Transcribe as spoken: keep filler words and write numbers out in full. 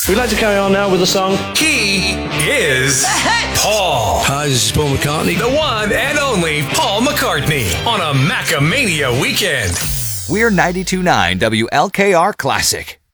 We'd like to carry on now with the song. He is Paul. Hi, this is Paul McCartney. The one and only Paul McCartney on a Macamania weekend. We're ninety-two point nine W L K R Classic.